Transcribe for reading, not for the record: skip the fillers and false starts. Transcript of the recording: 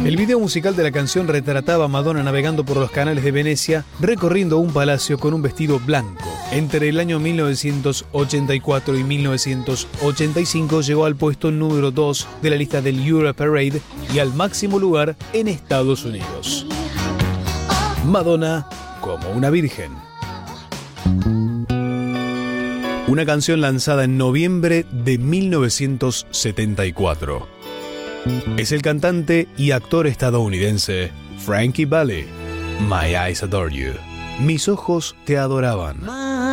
El video musical de la canción retrataba a Madonna navegando por los canales de Venecia, recorriendo un palacio con un vestido blanco. Entre el año 1984 y 1985 llegó al puesto número 2 de la lista del Euro Parade y al máximo lugar en Estados Unidos. Madonna como una virgen. Una canción lanzada en noviembre de 1974. Es el cantante y actor estadounidense Frankie Valli. My Eyes Adore You. Mis ojos te adoraban.